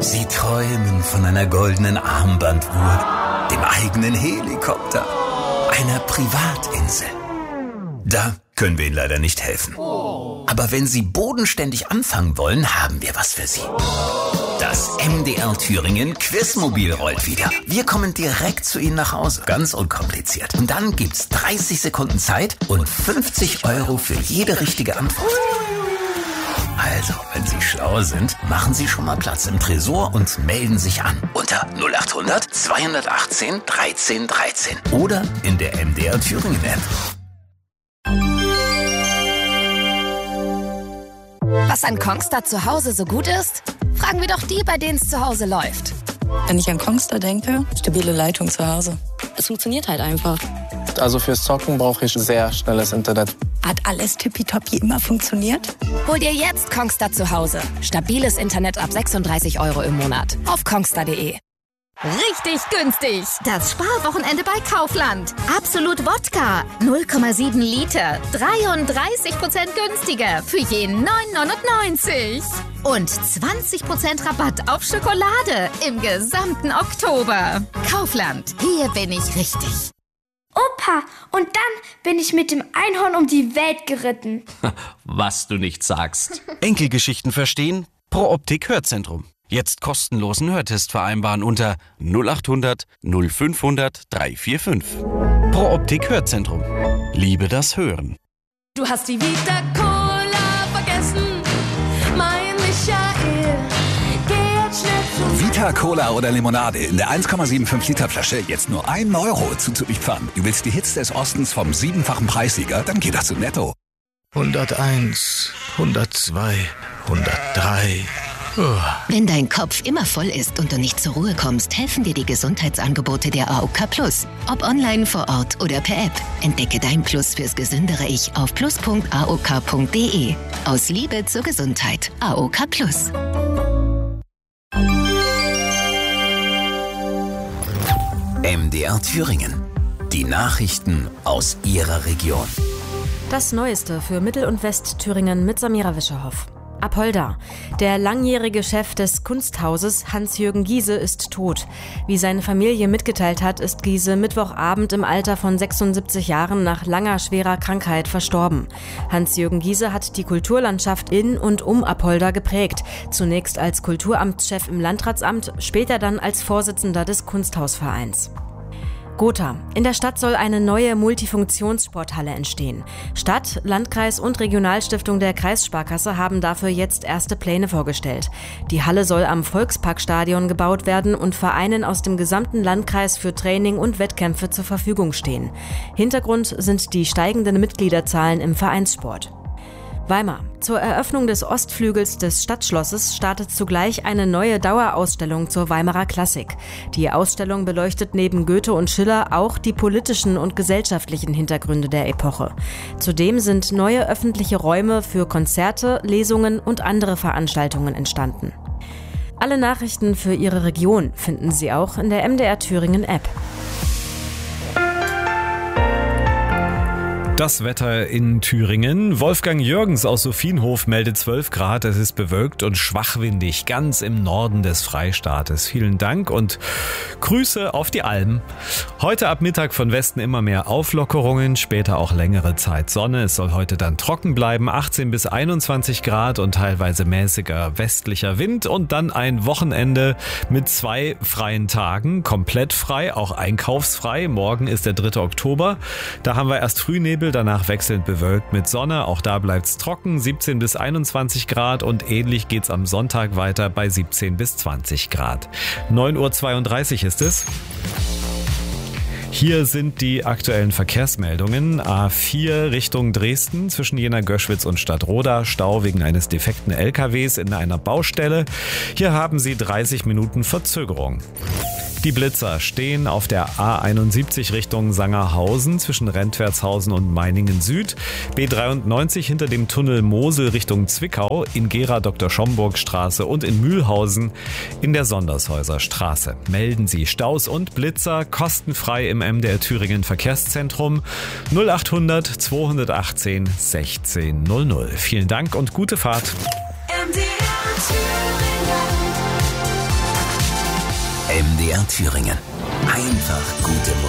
Sie träumen von einer goldenen Armbanduhr, dem eigenen Helikopter, einer Privatinsel. Da können wir Ihnen leider nicht helfen. Aber wenn Sie bodenständig anfangen wollen, haben wir was für Sie. Das MDR Thüringen Quizmobil rollt wieder. Wir kommen direkt zu Ihnen nach Hause. Ganz unkompliziert. Und dann gibt's 30 Sekunden Zeit und 50 € für jede richtige Antwort. Also, wenn Sie schlau sind, machen Sie schon mal Platz im Tresor und melden sich an. Unter 0800 218 13 13. Oder in der MDR Thüringen App. Was an Kongstar zu Hause so gut ist? Fragen wir doch die, bei denen es zu Hause läuft. Wenn ich an Kongstar denke, stabile Leitung zu Hause. Es funktioniert halt einfach. Also fürs Zocken brauche ich sehr schnelles Internet. Hat alles tippitoppi immer funktioniert? Hol dir jetzt Kongstar zu Hause. Stabiles Internet ab 36 € im Monat. Auf kongstar.de. Richtig günstig. Das Sparwochenende bei Kaufland. Absolut Wodka. 0,7 Liter. 33% günstiger. Für jeden 9,99. Und 20% Rabatt auf Schokolade im gesamten Oktober. Kaufland. Hier bin ich richtig. Opa, und dann bin ich mit dem Einhorn um die Welt geritten. Was du nicht sagst. Enkelgeschichten verstehen? Pro Optik Hörzentrum. Jetzt kostenlosen Hörtest vereinbaren unter 0800 0500 345. Pro Optik Hörzentrum. Liebe das Hören. Du hast die Vita-Cola vergessen, mein Michael. Geh jetzt schnell zu Vita, Cola oder Limonade in der 1,75 Liter Flasche jetzt nur 1 € zuzüglich Pfand. Du willst die Hits des Ostens vom 7-fachen Preissieger? Dann geht das zu Netto. 101, 102, 103... Wenn dein Kopf immer voll ist und du nicht zur Ruhe kommst, helfen dir die Gesundheitsangebote der AOK Plus. Ob online, vor Ort oder per App. Entdecke dein Plus fürs gesündere Ich auf plus.aok.de. Aus Liebe zur Gesundheit. AOK Plus. MDR Thüringen. Die Nachrichten aus Ihrer Region. Das Neueste für Mittel- und Westthüringen mit Samira Wischerhoff. Apolda. Der langjährige Chef des Kunsthauses Hans-Jürgen Giese ist tot. Wie seine Familie mitgeteilt hat, ist Giese Mittwochabend im Alter von 76 Jahren nach langer, schwerer Krankheit verstorben. Hans-Jürgen Giese hat die Kulturlandschaft in und um Apolda geprägt. Zunächst als Kulturamtschef im Landratsamt, später dann als Vorsitzender des Kunsthausvereins. Gotha. In der Stadt soll eine neue Multifunktionssporthalle entstehen. Stadt, Landkreis und Regionalstiftung der Kreissparkasse haben dafür jetzt erste Pläne vorgestellt. Die Halle soll am Volksparkstadion gebaut werden und Vereinen aus dem gesamten Landkreis für Training und Wettkämpfe zur Verfügung stehen. Hintergrund sind die steigenden Mitgliederzahlen im Vereinssport. Weimar. Zur Eröffnung des Ostflügels des Stadtschlosses startet zugleich eine neue Dauerausstellung zur Weimarer Klassik. Die Ausstellung beleuchtet neben Goethe und Schiller auch die politischen und gesellschaftlichen Hintergründe der Epoche. Zudem sind neue öffentliche Räume für Konzerte, Lesungen und andere Veranstaltungen entstanden. Alle Nachrichten für Ihre Region finden Sie auch in der MDR Thüringen App. Das Wetter in Thüringen. Wolfgang Jürgens aus Sophienhof meldet 12 Grad. Es ist bewölkt und schwachwindig, ganz im Norden des Freistaates. Vielen Dank und Grüße auf die Alm. Heute ab Mittag von Westen immer mehr Auflockerungen, später auch längere Zeit Sonne. Es soll heute dann trocken bleiben, 18 bis 21 Grad und teilweise mäßiger westlicher Wind. Und dann ein Wochenende mit 2 freien Tagen, komplett frei, auch einkaufsfrei. Morgen ist der 3. Oktober. Da haben wir erst Frühnebel, danach wechselnd bewölkt mit Sonne. Auch da bleibt's trocken, 17 bis 21 Grad und ähnlich geht's am Sonntag weiter bei 17 bis 20 Grad. 9:32 Uhr ist es. Hier sind die aktuellen Verkehrsmeldungen. A4 Richtung Dresden zwischen Jena-Göschwitz und Stadtroda. Stau wegen eines defekten LKWs in einer Baustelle. Hier haben Sie 30 Minuten Verzögerung. Die Blitzer stehen auf der A71 Richtung Sangerhausen zwischen Rentwertshausen und Meiningen Süd, B93 hinter dem Tunnel Mosel Richtung Zwickau, in Gera-Dr.-Schomburg-Straße und in Mühlhausen in der Sondershäuser Straße. Melden Sie Staus und Blitzer kostenfrei im MDR Thüringen Verkehrszentrum 0800 218 1600. Vielen Dank und gute Fahrt. MDR Thüringen. MDR Thüringen. Einfach gute Musik.